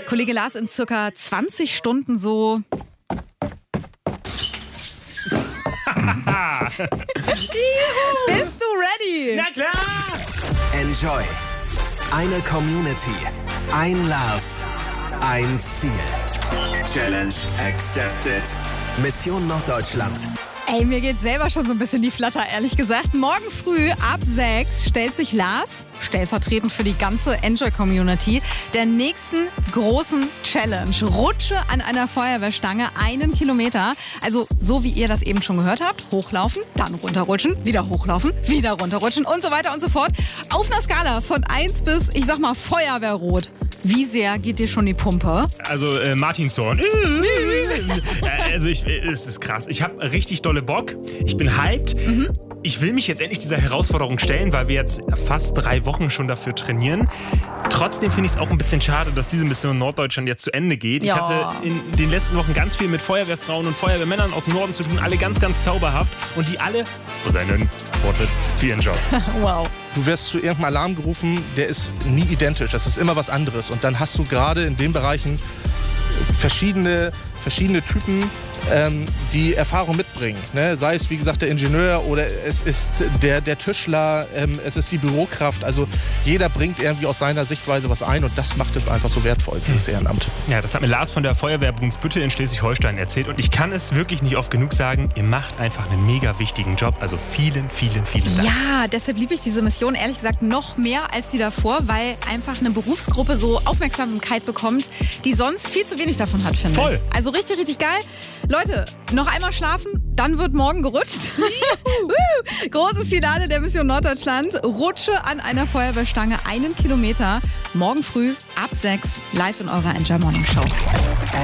Kollege Lars in circa 20 Stunden so... Bist du ready? Na klar! Enjoy. Eine Community. Ein Lars. Ein Ziel. Challenge accepted. Mission Norddeutschland. Ey, mir geht selber schon so ein bisschen die Flatter, ehrlich gesagt. Morgen früh ab 6 stellt sich Lars, stellvertretend für die ganze Enjoy-Community, der nächsten großen Challenge. Rutsche an einer Feuerwehrstange 1 Kilometer. Also so wie ihr das eben schon gehört habt. Hochlaufen, dann runterrutschen, wieder hochlaufen, wieder runterrutschen und so weiter und so fort. Auf einer Skala von 1 bis, ich sag mal, Feuerwehrrot. Wie sehr geht dir schon die Pumpe? Also Martinshorn. Also es ist krass. Ich habe richtig dolle Bock. Ich bin hyped. Ich will mich jetzt endlich dieser Herausforderung stellen, weil wir jetzt fast 3 Wochen schon dafür trainieren. Trotzdem finde ich es auch ein bisschen schade, dass diese Mission Norddeutschland jetzt zu Ende geht. Ja. Ich hatte in den letzten Wochen ganz viel mit Feuerwehrfrauen und Feuerwehrmännern aus dem Norden zu tun. Alle ganz, ganz zauberhaft. Und die alle für seinen Wortwitz für ihren Job. Wow. Du wirst zu irgendeinem Alarm gerufen, der ist nie identisch. Das ist immer was anderes. Und dann hast du gerade in den Bereichen verschiedene Typen, die Erfahrung mitbringen. Ne? Sei es, wie gesagt, der Ingenieur oder es ist der Tischler, es ist die Bürokraft. Also jeder bringt irgendwie aus seiner Sichtweise was ein und das macht es einfach so wertvoll, dieses Ehrenamt. Ja, das hat mir Lars von der Feuerwehr Brunsbüttel in Schleswig-Holstein erzählt. Und ich kann es wirklich nicht oft genug sagen, ihr macht einfach einen mega wichtigen Job. Also vielen, vielen, vielen Dank. Ja, deshalb liebe ich diese Mission ehrlich gesagt noch mehr als die davor, weil einfach eine Berufsgruppe so Aufmerksamkeit bekommt, die sonst viel zu wenig davon hat, finde Voll. ich. Also richtig, richtig geil. Leute, noch einmal schlafen, dann wird morgen gerutscht. Großes Finale der Mission Norddeutschland. Rutsche an einer Feuerwehrstange 1 Kilometer. Morgen früh ab 6 live in eurer Enjoy Morning Show.